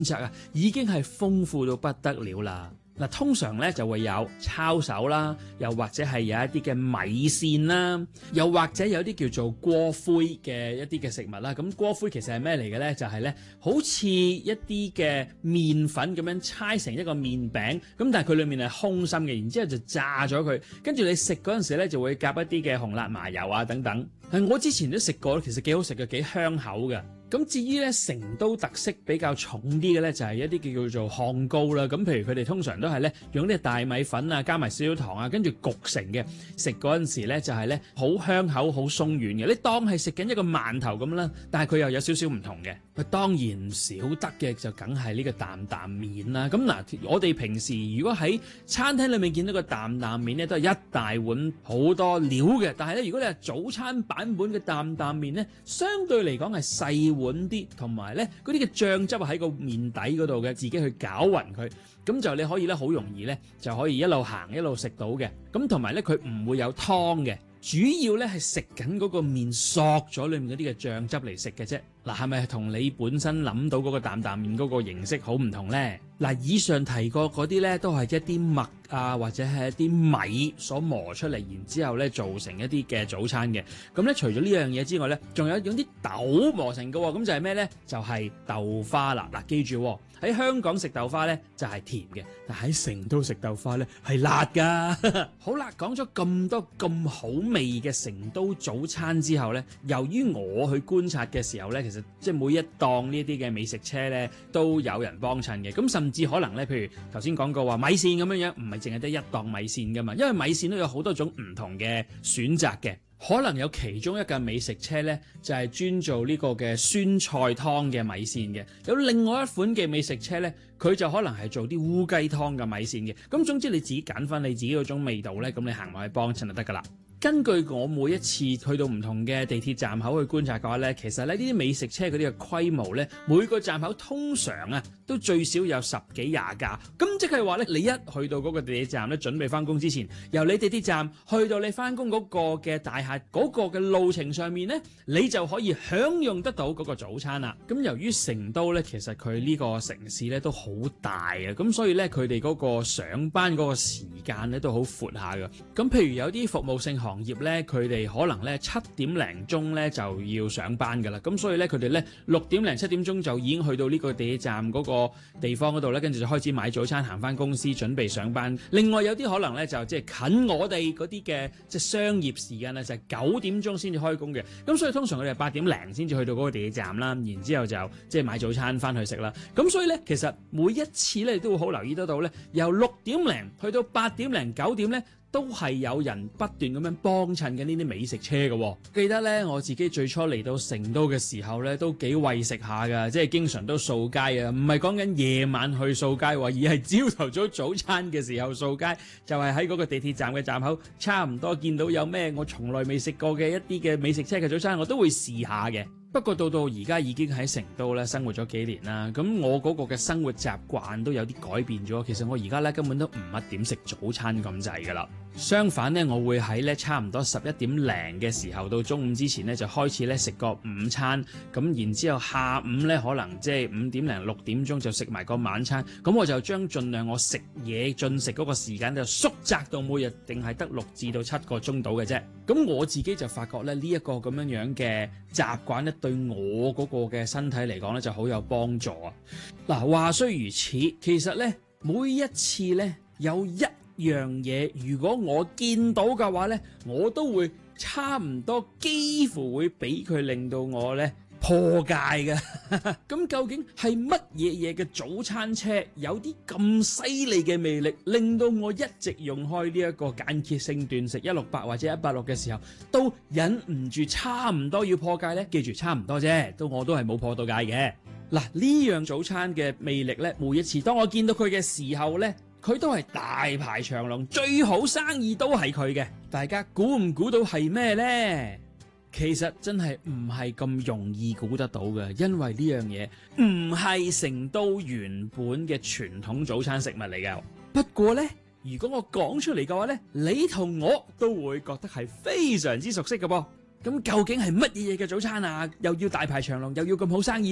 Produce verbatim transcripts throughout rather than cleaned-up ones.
擇啊，已經係豐富到不得了啦。嗱，通常咧就會有抄手啦，又或者係有一啲嘅米線啦，又或者有啲叫做鍋灰嘅一啲嘅食物啦。咁鍋灰其實係咩嚟嘅咧？就係、是、咧好似一啲嘅麵粉咁樣搓成一個麵餅，咁但係佢裡面係空心嘅，然之後就炸咗佢，跟住你食嗰陣時咧就會夾一啲嘅紅辣麻油啊等等。我之前都食過，其實幾好食嘅，幾香口嘅。咁至於咧成都特色比較重啲嘅咧，就係一啲叫做漢糕啦。咁譬如佢哋通常都係咧用啲大米粉啊，加埋少少糖啊，跟住焗成嘅。食嗰陣時咧就係咧好香口、好鬆軟嘅。你當係食緊一個饅頭咁啦，但係佢又有少少唔同嘅。當然少得嘅就梗係呢個擔擔麵啦。咁嗱，我哋平時如果喺餐廳裏面見到個擔擔麵咧，都係一大碗好多料嘅。但係咧，如果你係早餐版本嘅擔擔麵咧，相對嚟講係細碗啲，同埋咧嗰啲嘅醬汁喺個麵底嗰度嘅，自己去攪勻佢，咁就你可以咧好容易咧就可以一路行一路食到嘅。咁同埋咧佢唔會有湯嘅，主要咧係食緊嗰個麵索咗裏面嗰啲嘅醬汁嚟食嘅啫。嗱，係咪同你本身諗到嗰個擔擔麵嗰個形式好唔同呢？嗱，以上提過嗰啲咧都係一啲麥啊，或者係一啲米所磨出嚟，然之後咧做成一啲嘅早餐嘅。咁咧除咗呢樣嘢之外咧，仲有用啲豆磨成嘅喎。咁就係咩咧？就係、是、豆花啦。嗱，記住喺香港食豆花咧就係甜嘅，但喺成都食豆花咧係辣㗎。好啦，講咗咁多咁好味嘅成都早餐之後咧，由於我去觀察嘅時候咧，其實即係每一檔呢啲嘅美食車咧都有人幫襯嘅。咁甚至可能咧，譬如頭先講過話米線咁樣樣，唔係淨係得一檔米線㗎嘛，因為米線都有好多種唔同嘅選擇嘅。可能有其中一架美食車呢，就係專做呢個嘅酸菜湯嘅米線嘅，有另外一款嘅美食車呢，佢就可能係做啲烏雞湯嘅米線嘅。咁總之你自己揀翻你自己嗰種味道呢，咁你行埋去幫襯就得㗎啦。根據我每一次去到唔同嘅地鐵站口去觀察嘅話呢，其實咧呢啲美食車嗰啲嘅規模呢，每個站口通常啊都最少有十幾廿架。咁即係話呢，你一去到嗰個地鐵站呢，準備翻工之前，由你地鐵站去到你翻工嗰個嘅大廈嗰個嘅路程上面呢，你就可以享用得到嗰個早餐啦。咁由於成都呢，其實佢呢個城市呢都好大啊，咁所以呢，佢哋嗰個上班嗰個時間呢都好闊下㗎。咁譬如有啲服務性行業咧，佢哋可能咧七點零鐘咧就要上班噶啦，咁所以咧佢哋咧六點零七點鐘就已經去到呢個地鐵站嗰個地方嗰度咧，跟住就開始買早餐，行翻公司準備上班。另外有啲可能咧就即係近我哋嗰啲嘅即係商業時間咧，就係九點鐘先至開工嘅，咁所以通常佢哋係八點零先至去到嗰個地鐵站啦，然之後就即係買早餐翻去食啦。咁所以咧其實每一次咧都會好留意得到咧，由六點零去到八點零九點咧，都係有人不斷咁樣幫襯緊呢啲美食車嘅喎。記得咧，我自己最初嚟到成都嘅時候咧，都幾為食下㗎，即係經常都掃街啊。唔係講緊夜晚去掃街喎，而係朝頭早早餐嘅時候掃街，就係喺嗰個地鐵站嘅站口，差唔多見到有咩我從來未食過嘅一啲嘅美食車嘅早餐，我都會試下嘅。不過到到而家已經喺成都咧生活咗幾年啦，咁我嗰個嘅生活習慣都有啲改變咗。其實我而家咧根本都唔乜點食早餐咁滯㗎啦。相反咧，我會喺咧差唔多十一點零嘅時候到中午之前咧就開始咧食個午餐，咁然之後下午咧可能即係五點零六點鐘就食埋個晚餐。咁我就將盡量我食嘢進食嗰個時間就縮窄到每日定係得六至到七個鐘到嘅啫。咁我自己就發覺咧呢一個咁樣樣嘅習慣咧，對我嗰個嘅身體嚟講咧就好有幫助啊！嗱，話雖如此，其實咧每一次咧有一樣嘢，如果我見到嘅話咧，我都會差唔多幾乎會俾佢令到我咧破戒嘅。咁究竟係乜嘢嘢嘅早餐車有啲咁犀利嘅魅力，令到我一直用開呢一個間歇性斷食一六八或者一八六嘅時候，都忍唔住差唔多要破戒呢？記住差唔多啫，都我都係冇破到戒嘅。嗱，呢樣早餐嘅魅力呢，每一次當我見到佢嘅時候呢，佢都係大排長龍，最好生意都係佢嘅。大家估唔估到係咩呢？其實真係唔係咁容易估得到嘅，因為呢樣嘢唔係成都原本嘅傳統早餐食物嚟嘅。不過呢，如果我講出嚟嘅話呢，你同我都會覺得係非常之熟悉嘅噃。咁究竟係乜嘢嘢嘅早餐啊？又要大排長龍，又要咁好生意呢？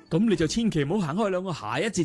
咁你就千祈唔好行開兩個，下一節